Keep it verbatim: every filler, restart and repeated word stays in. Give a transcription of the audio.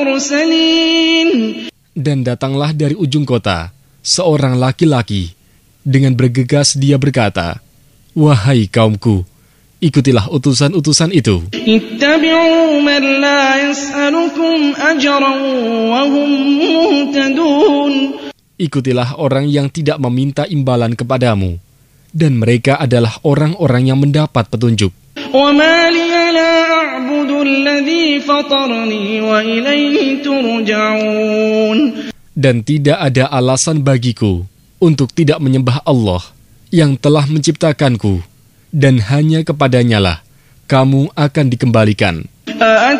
Dan datanglah dari ujung kota seorang laki-laki. Dengan bergegas dia berkata, "Wahai kaumku, ikutilah utusan-utusan itu. Ittabi'u man la yas'alukum ajran wa hum muhtadun." Ikutilah orang yang tidak meminta imbalan kepadamu, dan mereka adalah orang-orang yang mendapat petunjuk. Wa ma liya la a'budu alladhi fatarani wa ilayhi turja'un. Dan tidak ada alasan bagiku untuk tidak menyembah Allah yang telah menciptakanku, dan hanya kepadanya lah kamu akan dikembalikan. أَأَتَّخِذُ